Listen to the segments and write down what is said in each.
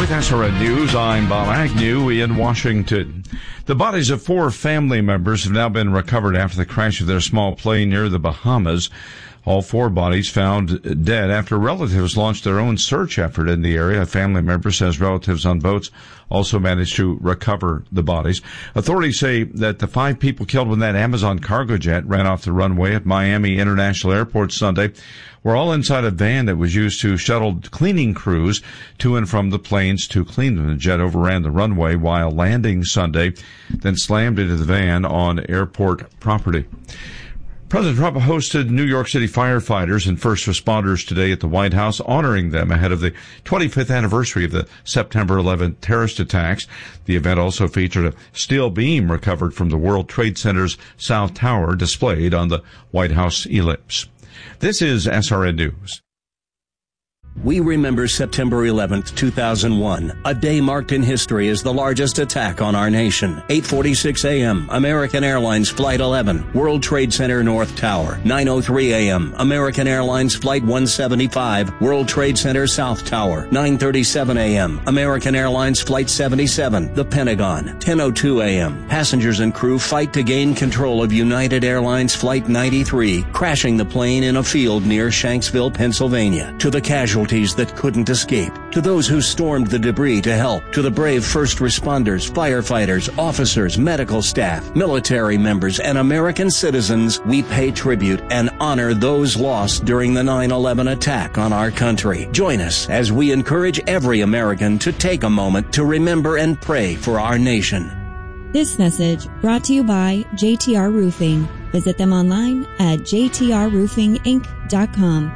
SRN News, I'm Bob Agnew in Washington. The bodies of 4 family members have now been recovered after the crash of their small plane near the Bahamas. All 4 bodies found dead after relatives launched their own search effort in the area. A family member says relatives on boats also managed to recover the bodies. Authorities say that the 5 people killed when that Amazon cargo jet ran off the runway at Miami International Airport Sunday were all inside a van that was used to shuttle cleaning crews to and from the planes to clean them. The jet overran the runway while landing Sunday, then slammed into the van on airport property. President Trump hosted New York City firefighters and first responders today at the White House, honoring them ahead of the 25th anniversary of the September 11th terrorist attacks. The event also featured a steel beam recovered from the World Trade Center's South Tower displayed on the White House ellipse. This is SRN News. We remember September 11th, 2001, a day marked in history as the largest attack on our nation. 8:46 a.m., American Airlines Flight 11, World Trade Center North Tower. 9:03 a.m., American Airlines Flight 175, World Trade Center South Tower. 9:37 a.m., American Airlines Flight 77, the Pentagon. 10:02 a.m., passengers and crew fight to gain control of United Airlines Flight 93, crashing the plane in a field near Shanksville, Pennsylvania. To the casualties that couldn't escape, to those who stormed the debris to help, to the brave first responders, firefighters, officers, medical staff, military members, and American citizens, we pay tribute and honor those lost during the 9/11 attack on our country. Join us as we encourage every American to take a moment to remember and pray for our nation. This message brought to you by JTR Roofing. Visit them online at jtrroofinginc.com.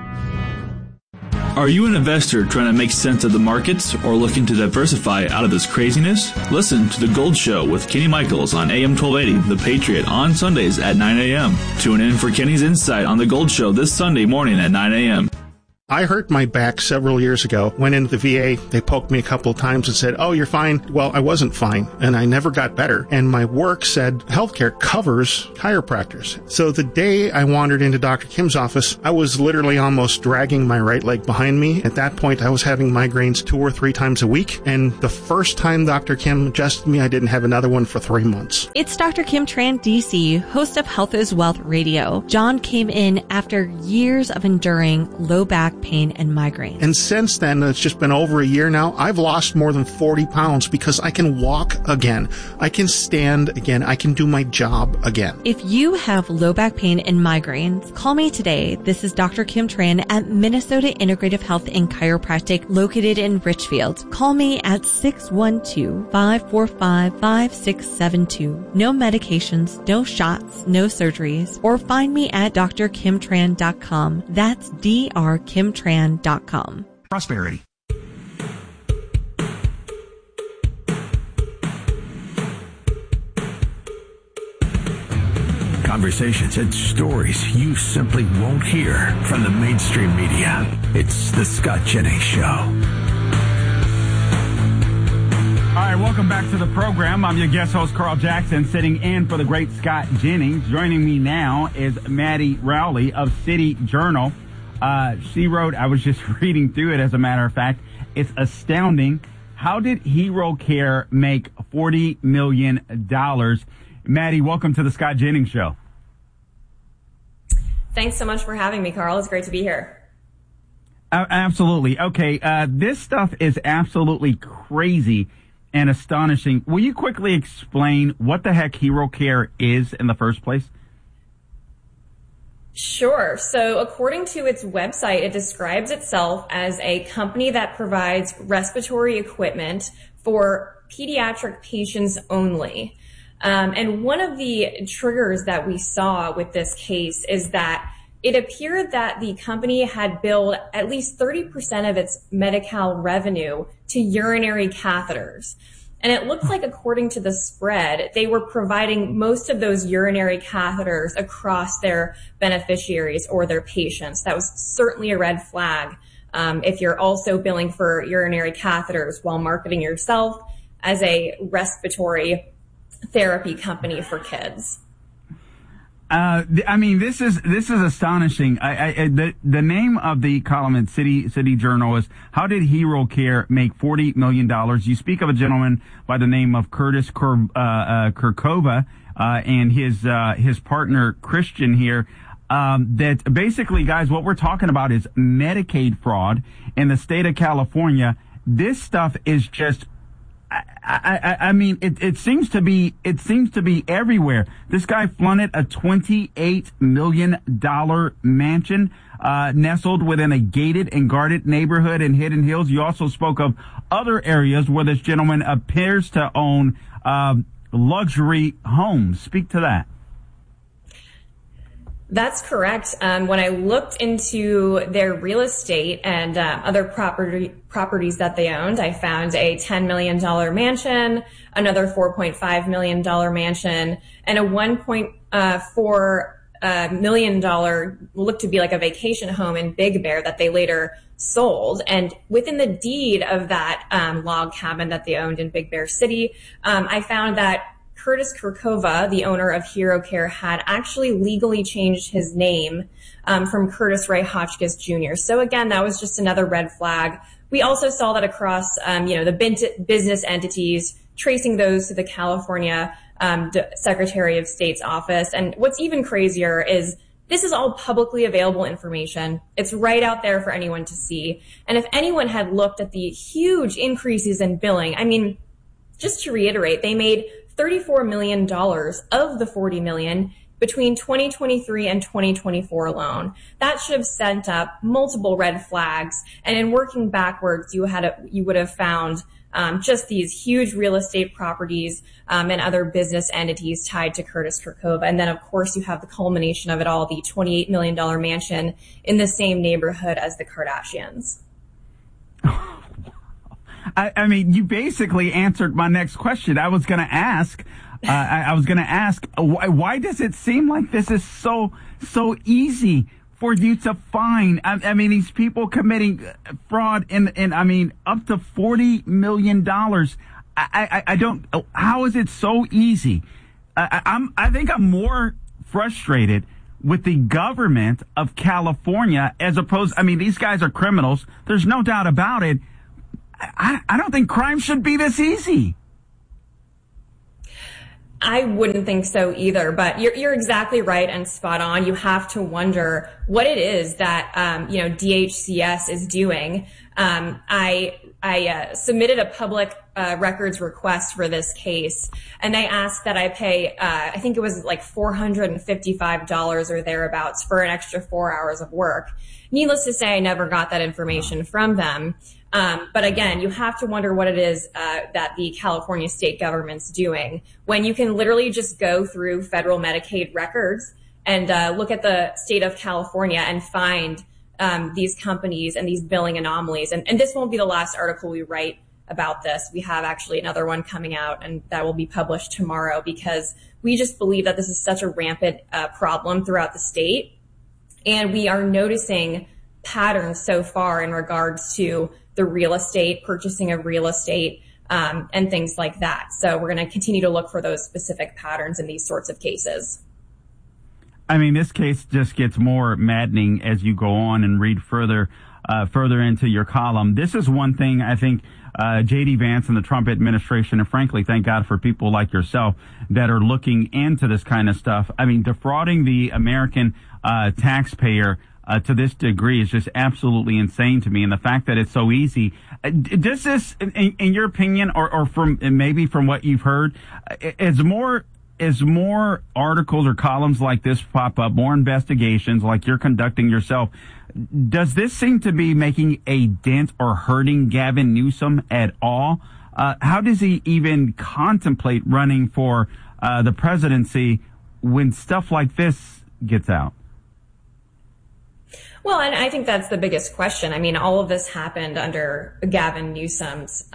Are you an investor trying to make sense of the markets or looking to diversify out of this craziness? Listen to The Gold Show with Kenny Michaels on AM 1280, The Patriot, on Sundays at 9 a.m. Tune in for Kenny's insight on The Gold Show this Sunday morning at 9 a.m. I hurt my back several years ago. Went into the VA. They poked me a couple of times and said, "Oh, you're fine." Well, I wasn't fine, and I never got better. And my work said healthcare covers chiropractors. So the day I wandered into Dr. Kim's office, I was literally almost dragging my right leg behind me. At that point, I was having migraines 2 or 3 times a week. And the first time Dr. Kim adjusted me, I didn't have another one for 3 months. It's Dr. Kim Tran, DC, host of Health is Wealth Radio. John came in after years of enduring low back pain and migraine. And since then, it's just been over a year now, I've lost more than 40 pounds because I can walk again. I can stand again. I can do my job again. If you have low back pain and migraines, call me today. This is Dr. Kim Tran at Minnesota Integrative Health and Chiropractic located in Richfield. Call me at 612-545-5672. No medications, no shots, no surgeries, or find me at drkimtran.com. That's drkimtran.com. Prosperity. Conversations and stories you simply won't hear from the mainstream media. It's the Scott Jennings Show. All right, welcome back to the program. I'm your guest host, Carl Jackson, sitting in for the great Scott Jennings. Joining me now is Maddie Rowley of City Journal. She wrote, I was just reading through it, as a matter of fact, it's astounding. How did Hero Care make $40 million? Maddie, welcome to the Scott Jennings Show. Thanks so much for having me, Carl. It's great to be here. Absolutely. Okay, this stuff is absolutely crazy and astonishing. Will you quickly explain what the heck Hero Care is in the first place? Sure. So according to its website, it describes itself as a company that provides respiratory equipment for pediatric patients only. And one of the triggers that we saw with this case is that it appeared that the company had billed at least 30% of its Medi-Cal revenue to urinary catheters. And it looked like, according to the spread, they were providing most of those urinary catheters across their beneficiaries or their patients. That was certainly a red flag if you're also billing for urinary catheters while marketing yourself as a respiratory therapy company for kids. I mean, this is astonishing. The name of the column in City Journal is "How Did Hero Care Make $40 Million?" You speak of a gentleman by the name of Curtis Kurkova and his partner Christian here. That basically, guys, what we're talking about is Medicaid fraud in the state of California. This stuff is just. I mean, it seems to be everywhere. This guy flaunted a $28 million mansion, nestled within a gated and guarded neighborhood in Hidden Hills. You also spoke of other areas where this gentleman appears to own, luxury homes. Speak to that. That's correct. When I looked into their real estate and other properties that they owned, I found a $10 million mansion, another $4.5 million mansion, and a $1.4 million looked to be like a vacation home in Big Bear that they later sold. And within the deed of that log cabin that they owned in Big Bear City, I found that Curtis Kurkova, the owner of Hero Care, had actually legally changed his name from Curtis Ray Hotchkiss Jr. So again, that was just another red flag. We also saw that across, the business entities, tracing those to the California Secretary of State's office. And what's even crazier is this is all publicly available information. It's right out there for anyone to see. And if anyone had looked at the huge increases in billing, I mean, just to reiterate, they made $34 million of the $40 million between 2023 and 2024 alone. That should have sent up multiple red flags. And in working backwards, you would have found just these huge real estate properties and other business entities tied to Curtis Kurkova. And then, of course, you have the culmination of it all, the $28 million mansion in the same neighborhood as the Kardashians. I mean, you basically answered my next question. I was going to ask, why does it seem like this is so easy for you to find? I mean, these people committing fraud in I mean, up to $40 million. I don't, how is it so easy? I think I'm more frustrated with the government of California as opposed, I mean, these guys are criminals. There's no doubt about it. I don't think crime should be this easy. I wouldn't think so either, but you're exactly right and spot on. You have to wonder what it is that, DHCS is doing. I submitted a public records request for this case, and they asked that I pay, I think it was like $455 or thereabouts for an extra 4 hours of work. Needless to say, I never got that information from them. But again, you have to wonder what it is that the California state government's doing when you can literally just go through federal Medicaid records and look at the state of California and find these companies and these billing anomalies. And this won't be the last article we write about this. We have actually another one coming out, and that will be published tomorrow, because we just believe that this is such a rampant problem throughout the state. And we are noticing patterns so far in regards to the real estate, purchasing of real estate, and things like that. So we're going to continue to look for those specific patterns in these sorts of cases. I mean, this case just gets more maddening as you go on and read further into your column. This is one thing I think J.D. Vance and the Trump administration, and frankly, thank God for people like yourself that are looking into this kind of stuff. I mean, defrauding the American taxpayer to this degree is just absolutely insane to me. And the fact that it's so easy, does this, in your opinion, or from maybe from what you've heard, as more articles or columns like this pop up, more investigations like you're conducting yourself, does this seem to be making a dent or hurting Gavin Newsom at all? How does he even contemplate running for the presidency when stuff like this gets out? Well, and I think that's the biggest question. I mean, all of this happened under Gavin Newsom's,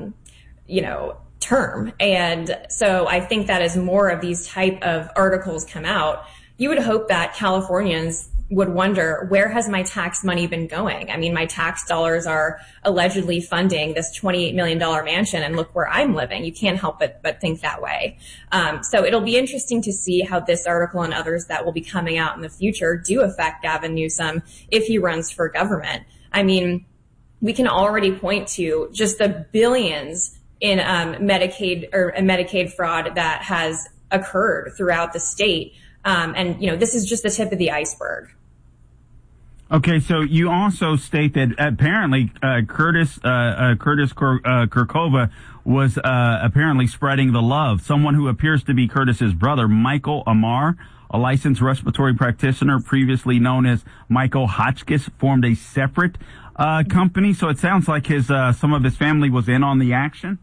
term. And so I think that as more of these type of articles come out, you would hope that Californians, would wonder, where has my tax money been going? I mean, my tax dollars are allegedly funding this $28 million mansion, and look where I'm living. You can't help but think that way. So it'll be interesting to see how this article and others that will be coming out in the future do affect Gavin Newsom if he runs for government. I mean, we can already point to just the billions in Medicaid fraud that has occurred throughout the state. And, this is just the tip of the iceberg. Okay, so you also state that apparently Curtis Kurkova was apparently spreading the love. Someone who appears to be Curtis's brother, Michael Amar, a licensed respiratory practitioner previously known as Michael Hotchkiss, formed a separate company. So it sounds like some of his family was in on the action.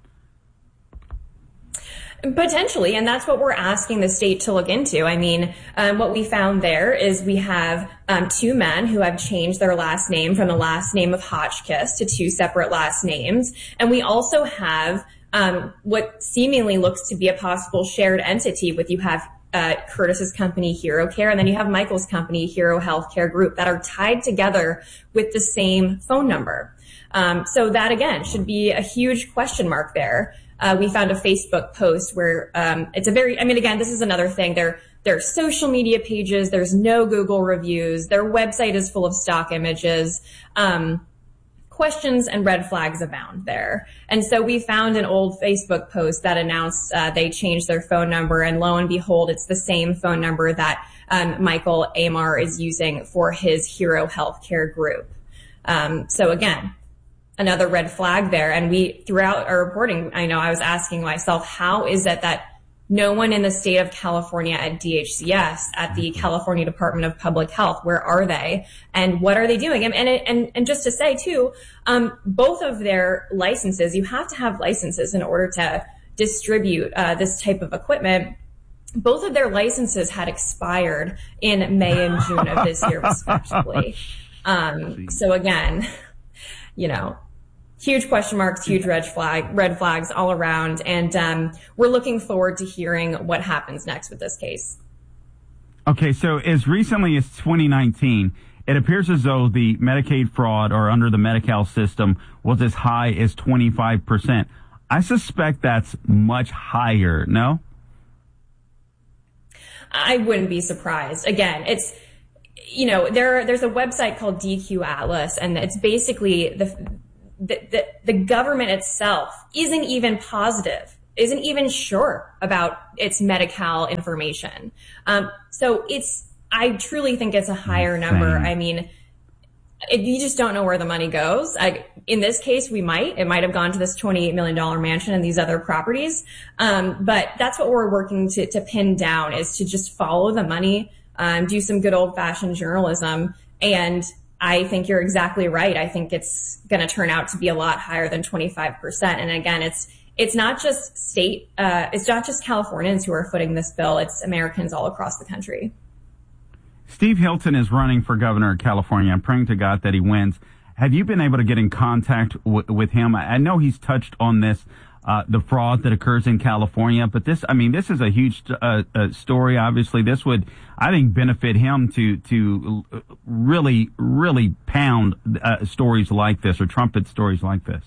Potentially, and that's what we're asking the state to look into. I mean, what we found there is we have two men who have changed their last name from the last name of Hotchkiss to two separate last names. And we also have what seemingly looks to be a possible shared entity with you have Curtis's company, Hero Care, and then you have Michael's company, Hero Healthcare Group, that are tied together with the same phone number. So that, again, should be a huge question mark there. We found a Facebook post where this is another thing. There are social media pages. There's no Google reviews. Their website is full of stock images. Questions and red flags abound there. And so we found an old Facebook post that announced they changed their phone number, and lo and behold, it's the same phone number that Michael Amar is using for his Hero Healthcare Group. So again, another red flag there. And we, throughout our reporting, I know I was asking myself, how is it that no one in the state of California at DHCS, at the California Department of Public Health, where are they? And what are they doing? And just to say too, both of their licenses, you have to have licenses in order to distribute this type of equipment. Both of their licenses had expired in May and June of this year, respectively. So again, huge question marks, huge red flags all around. And we're looking forward to hearing what happens next with this case. Okay, so as recently as 2019, it appears as though the Medicaid fraud or under the Medi-Cal system was as high as 25%. I suspect that's much higher, no? I wouldn't be surprised. Again, it's, there's a website called DQ Atlas, and it's basically the government itself isn't even positive, isn't even sure about its Medi-Cal information. So I truly think it's a higher number. I mean, you just don't know where the money goes. In this case, it might have gone to this $28 million mansion and these other properties. But that's what we're working to pin down, is to just follow the money, do some good old fashioned journalism. And I think you're exactly right. I think it's going to turn out to be a lot higher than 25%. And again, it's not just it's not just Californians who are footing this bill. It's Americans all across the country. Steve Hilton is running for governor of California. I'm praying to God that he wins. Have you been able to get in contact with him? I know he's touched on this, the fraud that occurs in California, but this is a huge story. Obviously, this would, I think, benefit him to really, really pound stories like this, or trumpet stories like this.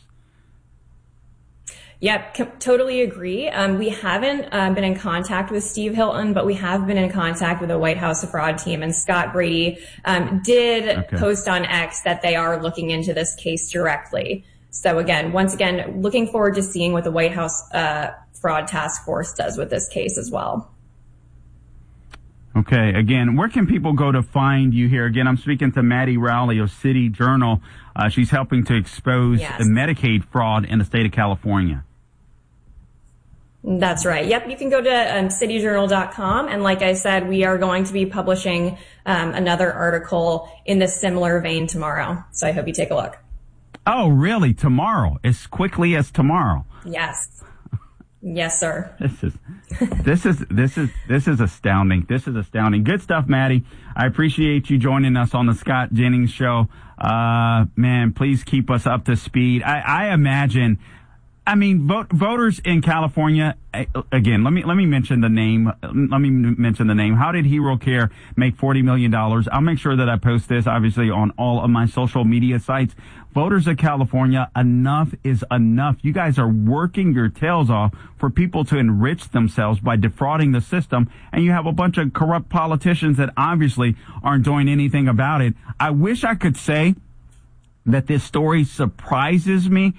Yep, totally agree. We haven't been in contact with Steve Hilton, but we have been in contact with the White House fraud team. And Scott Brady did post on X that they are looking into this case directly. So again, once again, looking forward to seeing what the White House fraud task force does with this case as well. Okay, again, where can people go to find you here? Again, I'm speaking to Maddie Rowley of City Journal. She's helping to expose the Medicaid fraud in the state of California. That's right. Yep. You can go to cityjournal.com. And like I said, we are going to be publishing another article in this similar vein tomorrow. So I hope you take a look. Oh, really? Tomorrow? As quickly as tomorrow? Yes. Yes, sir. This is astounding. This is astounding. Good stuff, Maddie. I appreciate you joining us on the Scott Jennings Show. Man, please keep us up to speed. I imagine I mean, voters in California, again, let me mention the name. How did Hero Care make $40 million? I'll make sure that I post this, obviously, on all of my social media sites. Voters of California, enough is enough. You guys are working your tails off for people to enrich themselves by defrauding the system, and you have a bunch of corrupt politicians that obviously aren't doing anything about it. I wish I could say that this story surprises me.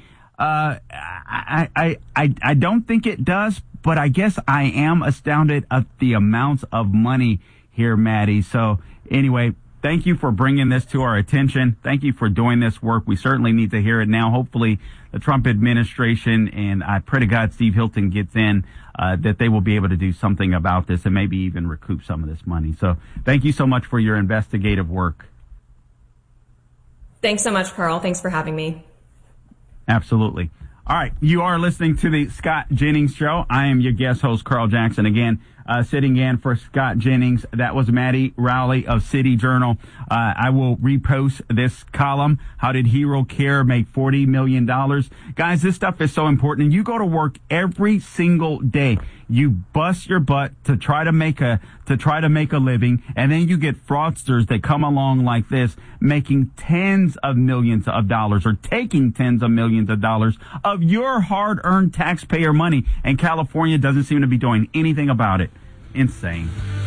I don't think it does, but I guess I am astounded at the amounts of money here, Maddie. So anyway, thank you for bringing this to our attention. Thank you for doing this work. We certainly need to hear it now. Hopefully the Trump administration, and I pray to God Steve Hilton gets in, that they will be able to do something about this and maybe even recoup some of this money. So thank you so much for your investigative work. Thanks so much, Carl. Thanks for having me. Absolutely. All right. You are listening to the Scott Jennings Show. I am your guest host, Carl Jackson. Again, sitting in for Scott Jennings. That was Maddie Rowley of City Journal. I will repost this column. How did Hero Care make $40 million? Guys, this stuff is so important. And you go to work every single day. You bust your butt to try to make a living, and then you get fraudsters that come along like this, making tens of millions of dollars or taking tens of millions of dollars of your hard-earned taxpayer money, and California doesn't seem to be doing anything about it. Insane.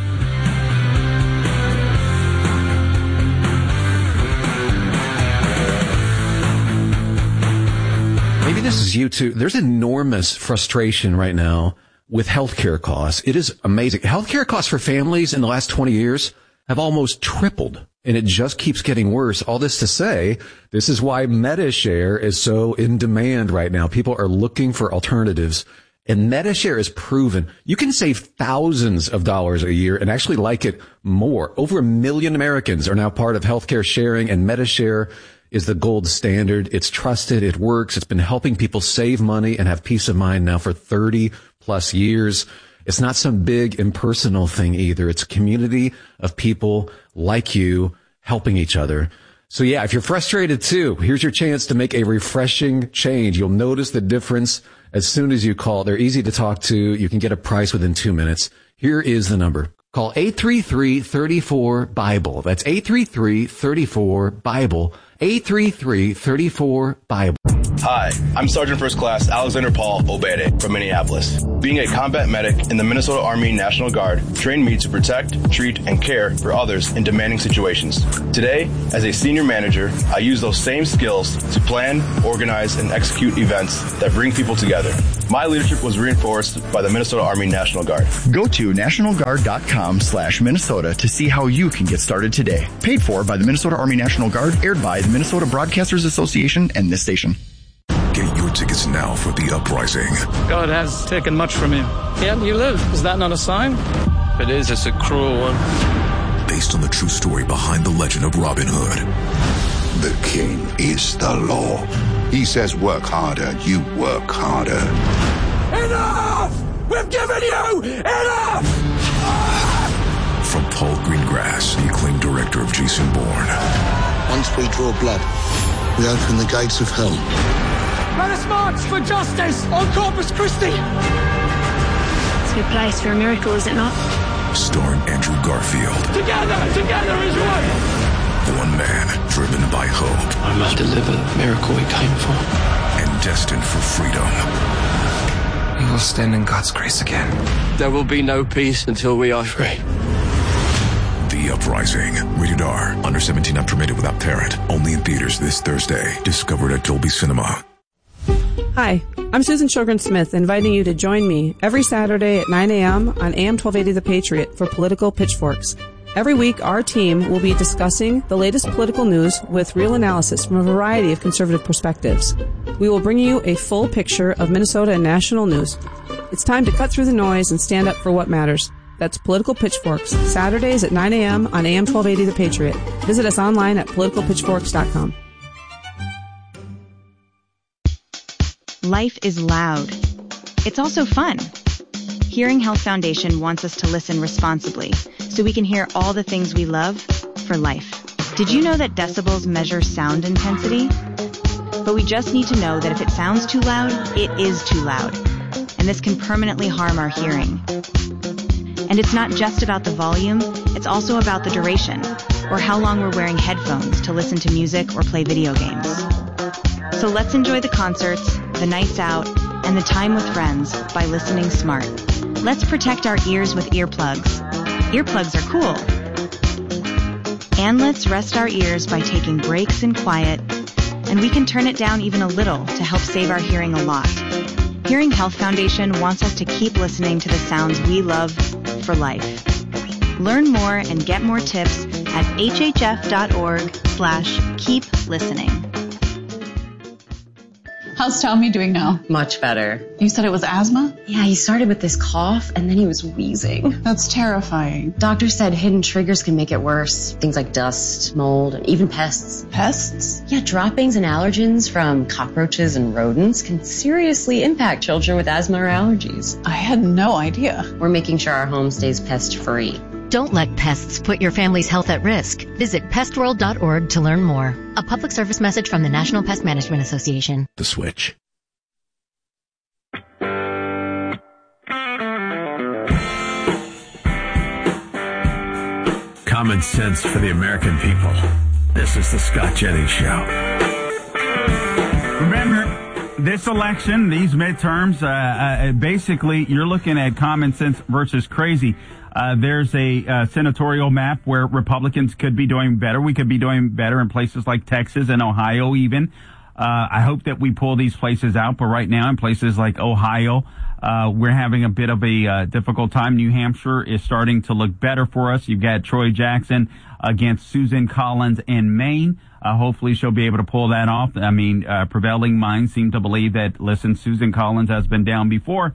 Maybe this is you too. There's enormous frustration right now with healthcare costs. It is amazing. Healthcare costs for families in the last 20 years have almost tripled, and it just keeps getting worse. All this to say, this is why MediShare is so in demand right now. People are looking for alternatives, and MediShare is proven. You can save thousands of dollars a year and actually like it more. Over 1 million Americans are now part of healthcare sharing, and MediShare is the gold standard. It's trusted. It works. It's been helping people save money and have peace of mind now for 30 plus years. It's not some big impersonal thing either. It's a community of people like you helping each other. So yeah, if you're frustrated too, here's your chance to make a refreshing change. You'll notice the difference as soon as you call. They're easy to talk to. You can get a price within 2 minutes. Here is the number. Call 833-34-BIBLE. That's 833-34-BIBLE. 833-34-BIBLE. Hi, I'm Sergeant First Class Alexander Paul Obede from Minneapolis. Being a combat medic in the Minnesota Army National Guard trained me to protect, treat, and care for others in demanding situations. Today, as a senior manager, I use those same skills to plan, organize, and execute events that bring people together. My leadership was reinforced by the Minnesota Army National Guard. Go to nationalguard.com/Minnesota to see how you can get started today. Paid for by the Minnesota Army National Guard, aired by the Minnesota Broadcasters Association and this station. Get your tickets now for The Uprising. God has taken much from you. Yet you live. Is that not a sign? If it is, it's a cruel one. Based on the true story behind the legend of Robin Hood. The king is the law. He says work harder, you work harder. Enough! We've given you enough! From Paul Greengrass, the acclaimed director of Jason Bourne. Once we draw blood, we open the gates of hell. Let us march for justice on Corpus Christi! It's a good price for a miracle, is it not? Starring Andrew Garfield. Together is one! One man driven by hope. I must deliver the miracle we came for. And destined for freedom. We will stand in God's grace again. There will be no peace until we are free. The Uprising. Rated R. Under 17 not permitted without parent. Only in theaters this Thursday. Discovered at Dolby Cinema. Hi, I'm Susan Sjogren-Smith, inviting you to join me every Saturday at 9 a.m. on AM 1280 The Patriot for Political Pitchforks. Every week, our team will be discussing the latest political news with real analysis from a variety of conservative perspectives. We will bring you a full picture of Minnesota and national news. It's time to cut through the noise and stand up for what matters. That's Political Pitchforks, Saturdays at 9 a.m. on AM 1280 The Patriot. Visit us online at politicalpitchforks.com. Life is loud. It's also fun. Hearing Health Foundation wants us to listen responsibly so we can hear all the things we love for life. Did you know that decibels measure sound intensity? But we just need to know that if it sounds too loud, it is too loud. And this can permanently harm our hearing. And it's not just about the volume, it's also about the duration, or how long we're wearing headphones to listen to music or play video games. So let's enjoy the concerts, the nights out, and the time with friends by listening smart. Let's protect our ears with earplugs. Earplugs are cool. And let's rest our ears by taking breaks in quiet, and we can turn it down even a little to help save our hearing a lot. Hearing Health Foundation wants us to keep listening to the sounds we love for life. Learn more and get more tips at hhf.org/keep listening. How's Tommy doing now? Much better. You said it was asthma? Yeah, he started with this cough and then he was wheezing. That's terrifying. Doctor said hidden triggers can make it worse. Things like dust, mold, and even pests. Pests? Yeah, droppings and allergens from cockroaches and rodents can seriously impact children with asthma or allergies. I had no idea. We're making sure our home stays pest-free. Don't let pests put your family's health at risk. Visit pestworld.org to learn more. A public service message from the National Pest Management Association. The Switch. Common sense for the American people. This is the Scott Jennings Show. Remember, this election, these midterms, basically you're looking at common sense versus crazy. There's a senatorial map where Republicans could be doing better. We could be doing better in places like Texas and Ohio even. I hope that we pull these places out, but right now in places like Ohio, we're having a bit of a difficult time. New Hampshire is starting to look better for us. You've got Troy Jackson against Susan Collins in Maine. Hopefully she'll be able to pull that off. I mean, prevailing minds seem to believe that, listen, Susan Collins has been down before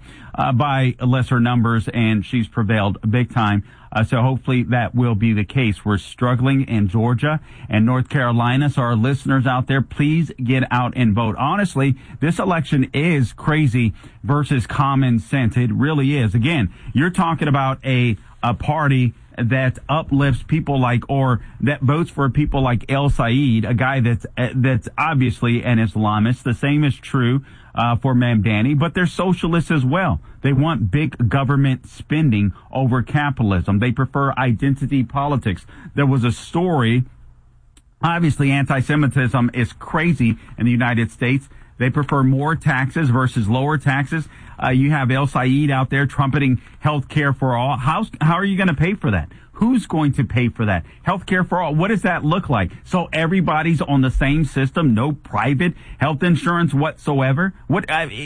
by lesser numbers, and she's prevailed big time. So hopefully that will be the case. We're struggling in Georgia and North Carolina. So our listeners out there, please get out and vote. Honestly, this election is crazy versus common sense. It really is. Again, you're talking about a party that uplifts people like, or that votes for people like El Sayed, a guy that's obviously an Islamist. The same is true for Mamdani, but they're socialists as well. They want big government spending over capitalism. They prefer identity politics. There was a story, obviously anti-Semitism is crazy in the United States. They prefer more taxes versus lower taxes. You have El Sayed out there trumpeting health care for all. How are you going to pay for that? Who's going to pay for that? Health care for all. What does that look like? So everybody's on the same system, no private health insurance whatsoever. What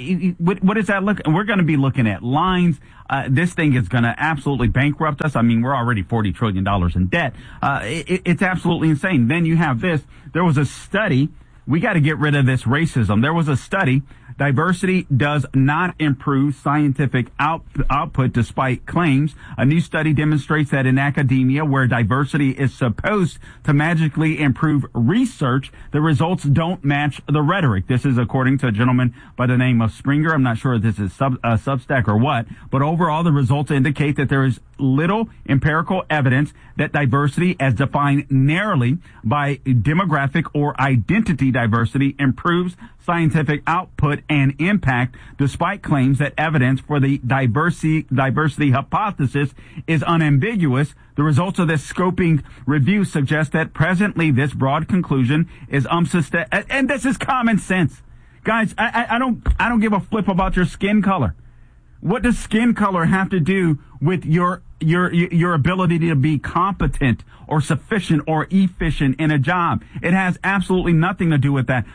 does that look? We're going to be looking at lines. This thing is going to absolutely bankrupt us. I mean, we're already $40 trillion in debt. It's absolutely insane. Then you have this. There was a study. We got to get rid of this racism. There was a study. Diversity does not improve scientific output despite claims. A new study demonstrates that in academia, where diversity is supposed to magically improve research, the results don't match the rhetoric. This is according to a gentleman by the name of Springer. I'm not sure if this is Substack or what, but overall the results indicate that there is little empirical evidence that diversity, as defined narrowly by demographic or identity diversity, improves scientific output and impact, despite claims that evidence for the diversity hypothesis is unambiguous. The results of this scoping review suggest that presently this broad conclusion is unsustainable, and this is common sense. Guys, I don't give a flip about your skin color. What does skin color have to do with your ability to be competent or sufficient or efficient in a job? It has absolutely nothing to do with that.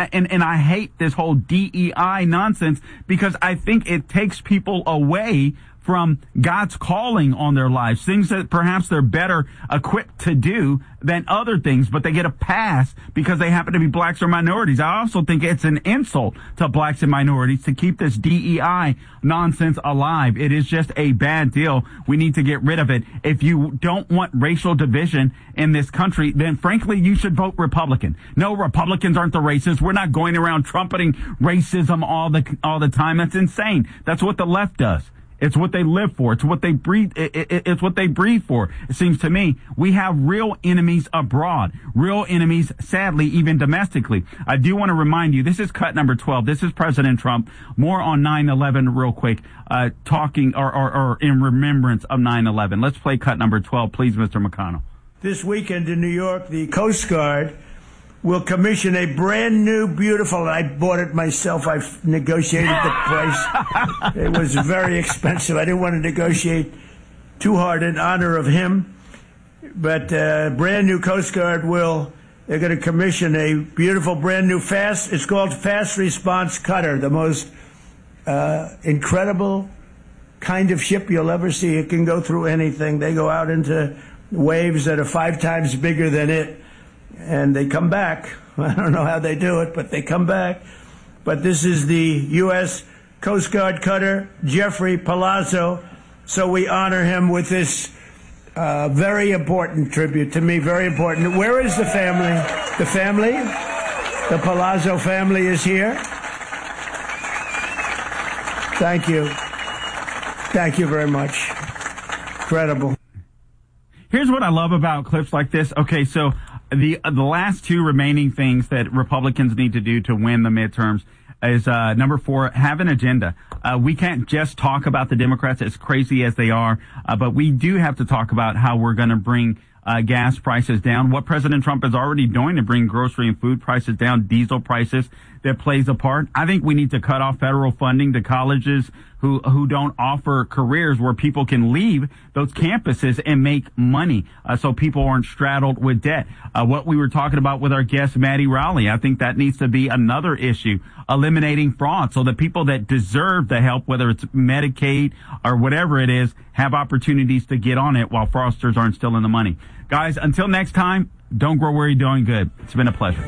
I hate this whole DEI nonsense, because I think it takes people away from God's calling on their lives, things that perhaps they're better equipped to do than other things, but they get a pass because they happen to be blacks or minorities. I also think it's an insult to blacks and minorities to keep this DEI nonsense alive. It is just a bad deal. We need to get rid of it. If you don't want racial division in this country, then frankly, you should vote Republican. No, Republicans aren't the racists. We're not going around trumpeting racism all the time. That's insane. That's what the left does. It's what they live for. It's what they breathe. It's what they breathe for. It seems to me we have real enemies abroad, real enemies, sadly, even domestically. I do want to remind you, this is cut number 12. This is President Trump. More on 9/11 real quick, talking or in remembrance of 9/11. Let's play cut number 12, please, Mr. McConnell. This weekend in New York, the Coast Guard will commission a brand new, beautiful, I bought it myself, I've negotiated the price. It was very expensive. I didn't want to negotiate too hard in honor of him. But brand new Coast Guard they're going to commission a beautiful, brand new it's called Fast Response Cutter, the most incredible kind of ship you'll ever see. It can go through anything. They go out into waves that are 5 times bigger than it. And they come back. I don't know how they do it, but they come back. But this is the U.S. Coast Guard cutter, Jeffrey Palazzo. So we honor him with this very important tribute to me, very important. Where is the family? The family? The Palazzo family is here. Thank you. Thank you very much. Incredible. Here's what I love about clips like this. Okay, so the last 2 remaining things that Republicans need to do to win the midterms is number 4, have an agenda. We can't just talk about the Democrats as crazy as they are, but we do have to talk about how we're going to bring gas prices down, what President Trump is already doing to bring grocery and food prices down, diesel prices, that plays a part. I think we need to cut off federal funding to colleges who don't offer careers where people can leave those campuses and make money, so people aren't straddled with debt. What we were talking about with our guest, Maddie Rowley, I think that needs to be another issue, eliminating fraud so that people that deserve the help, whether it's Medicaid or whatever it is, have opportunities to get on it while fraudsters aren't stealing the money. Guys, until next time, don't grow weary doing good. It's been a pleasure.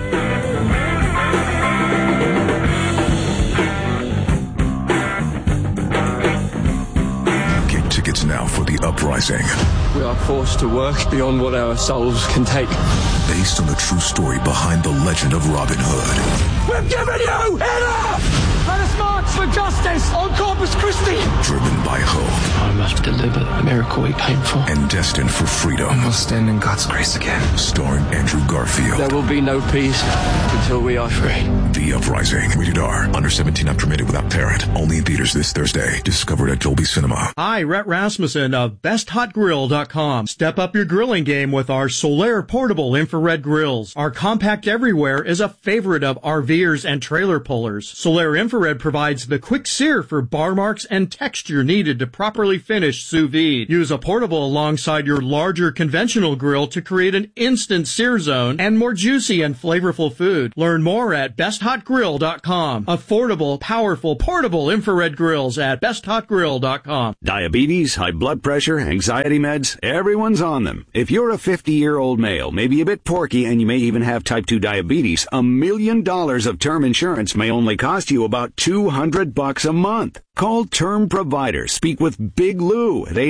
Tickets now for The Uprising. We are forced to work beyond what our souls can take. Based on the true story behind the legend of Robin Hood. We've given you enough! Let us march for justice on Corpus Christi! Driven by hope. I must deliver the miracle we came for. And destined for freedom. And we'll stand in God's grace again. Starring Andrew Garfield. There will be no peace until we are free. The Uprising. Rated R. Under 17 not permitted without parent. Only in theaters this Thursday. Discovered at Dolby Cinema. Hi, Rhett Rasmussen of BestHotGrill.com. Step up your grilling game with our Solaire portable infrared grills. Our compact everywhere is a favorite of RVers and trailer pullers. Solaire Infrared provides the quick sear for bar marks and texture needed to properly finish sous vide. Use a portable alongside your larger conventional grill to create an instant sear zone and more juicy and flavorful food. Learn more at BestHotGrill.com. Affordable, powerful, portable infrared grills at BestHotGrill.com. Diabetes, high blood pressure, anxiety meds, everyone's on them. If you're a 50-year-old male, maybe a bit porky, and you may even have type 2 diabetes, $1 million of term insurance may only cost you about $200 a month. Call Term Provider. Speak with Big Lou at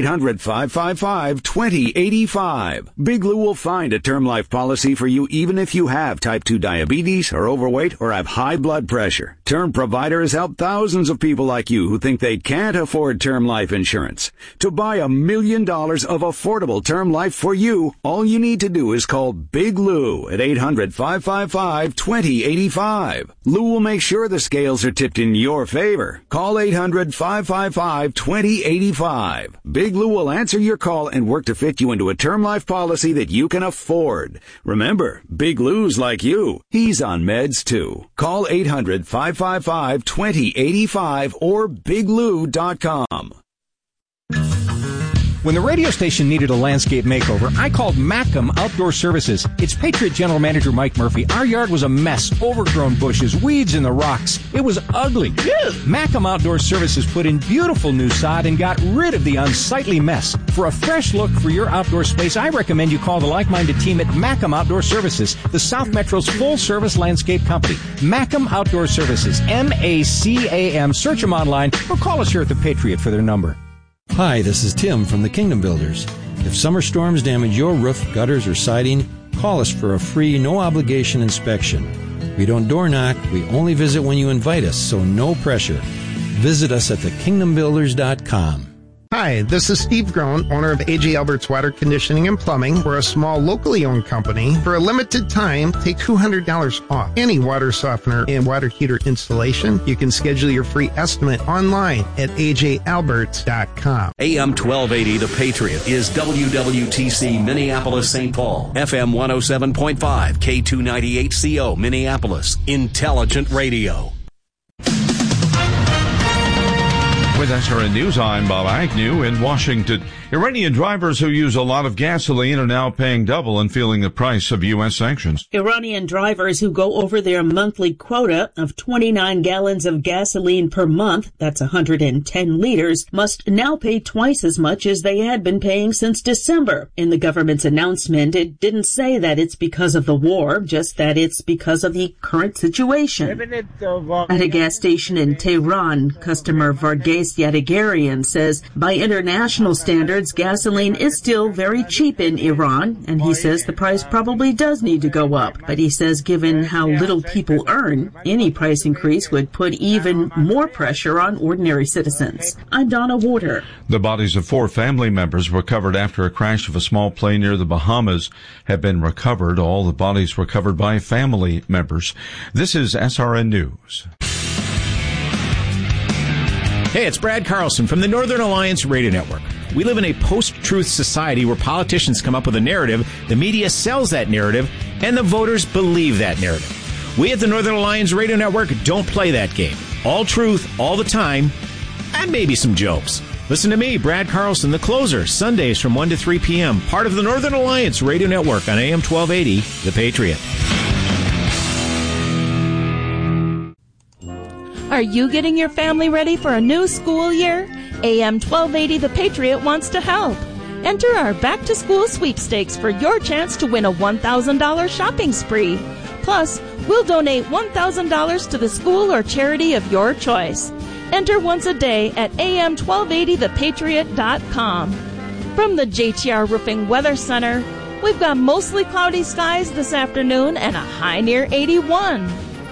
800-555-2085. Big Lou will find a term life policy for you even if you have type 2 diabetes, are overweight, or have high blood pressure. Term Provider has helped thousands of people like you who think they can't afford term life insurance. To buy $1 million of affordable term life for you, all you need to do is call Big Lou at 800-555-2085. Lou will make sure the scales are tipped in your favor. Call 800-555-2085. Big Lou will answer your call and work to fit you into a term life policy that you can afford. Remember, Big Lou's like you. He's on meds too. Call 800-555-2085 or biglou.com. When the radio station needed a landscape makeover, I called Mackem Outdoor Services. It's Patriot General Manager Mike Murphy. Our yard was a mess, overgrown bushes, weeds in the rocks. It was ugly. Mackem Outdoor Services put in beautiful new sod and got rid of the unsightly mess. For a fresh look for your outdoor space, I recommend you call the like-minded team at Mackem Outdoor Services, the South Metro's full-service landscape company. Mackem Outdoor Services, M-A-C-A-M. Search them online or call us here at the Patriot for their number. Hi, this is Tim from the Kingdom Builders. If summer storms damage your roof, gutters, or siding, call us for a free, no-obligation inspection. We don't door knock, we only visit when you invite us, so no pressure. Visit us at thekingdombuilders.com. Hi, this is Steve Groen, owner of A.J. Albert's Water Conditioning and Plumbing. We're a small, locally owned company. For a limited time, take $200 off any water softener and water heater installation. You can schedule your free estimate online at ajalberts.com. AM 1280, The Patriot, is WWTC Minneapolis, St. Paul. FM 107.5, K298CO, Minneapolis. Intelligent Radio. With SRN News, I'm Bob Agnew in Washington. Iranian drivers who use a lot of gasoline are now paying double and feeling the price of U.S. sanctions. Iranian drivers who go over their monthly quota of 29 gallons of gasoline per month, that's 110 liters, must now pay twice as much as they had been paying since December. In the government's announcement, it didn't say that it's because of the war, just that it's because of the current situation. At a gas station in Tehran, customer Varghese Yadagarian says by international standards, gasoline is still very cheap in Iran, and he says the price probably does need to go up. But he says given how little people earn, any price increase would put even more pressure on ordinary citizens. I'm Donna Warder. The bodies of 4 family members recovered after a crash of a small plane near the Bahamas have been recovered. All the bodies recovered by family members. This is SRN News. Hey, it's Brad Carlson from the Northern Alliance Radio Network. We live in a post-truth society where politicians come up with a narrative, the media sells that narrative, and the voters believe that narrative. We at the Northern Alliance Radio Network don't play that game. All truth, all the time, and maybe some jokes. Listen to me, Brad Carlson, the closer, Sundays from 1 to 3 p.m., part of the Northern Alliance Radio Network on AM 1280, The Patriot. Are you getting your family ready for a new school year? AM 1280 The Patriot wants to help. Enter our back-to-school sweepstakes for your chance to win a $1,000 shopping spree. Plus, we'll donate $1,000 to the school or charity of your choice. Enter once a day at am1280thepatriot.com. From the JTR Roofing Weather Center, we've got mostly cloudy skies this afternoon and a high near 81.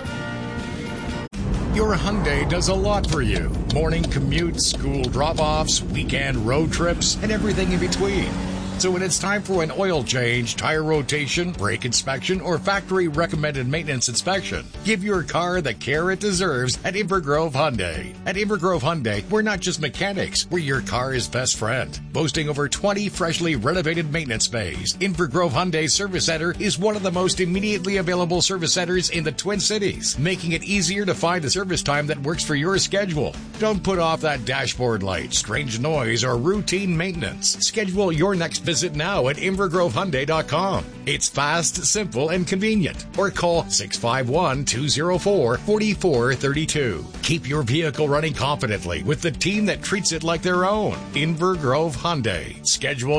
Your Hyundai does a lot for you. Morning commutes, school drop-offs, weekend road trips, and everything in between. So when it's time for an oil change, tire rotation, brake inspection, or factory-recommended maintenance inspection, give your car the care it deserves at Invergrove Hyundai. At Invergrove Hyundai, we're not just mechanics, we're your car's best friend. Boasting over 20 freshly renovated maintenance bays, Invergrove Hyundai Service Center is one of the most immediately available service centers in the Twin Cities, making it easier to find the service time that works for your schedule. Don't put off that dashboard light, strange noise, or routine maintenance. Schedule your next visit now at InvergroveHyundai.com. It's fast, simple, and convenient. Or call 651-204-4432. Keep your vehicle running confidently with the team that treats it like their own. Invergrove Hyundai. Schedule